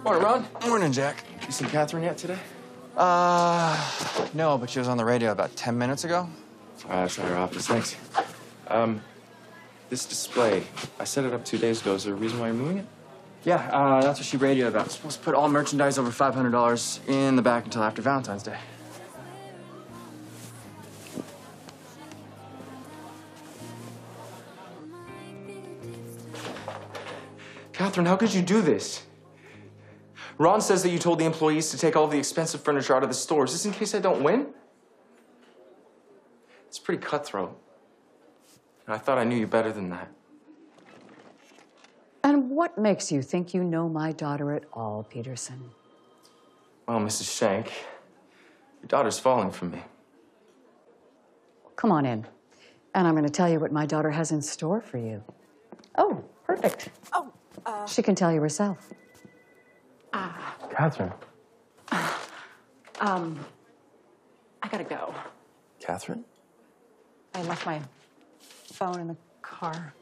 Morning, Ron. Morning, Jack. You seen Catherine yet today? No, but she was on the radio about 10 minutes ago. I was at her office, thanks. This display, I set it up 2 days ago. Is there a reason why you're moving it? Yeah, that's what she radioed about. Supposed to put all merchandise over $500 in the back until after Valentine's Day. Catherine, how could you do this? Ron says that you told the employees to take all of the expensive furniture out of the store. Is this in case I don't win? It's pretty cutthroat. And I thought I knew you better than that. And what makes you think you know my daughter at all, Peterson? Well, Mrs. Shank, your daughter's falling for me. Come on in. And I'm going to tell you what my daughter has in store for you. Oh, perfect. Oh, She can tell you herself. Catherine. I gotta go. Catherine? I left my phone in the car.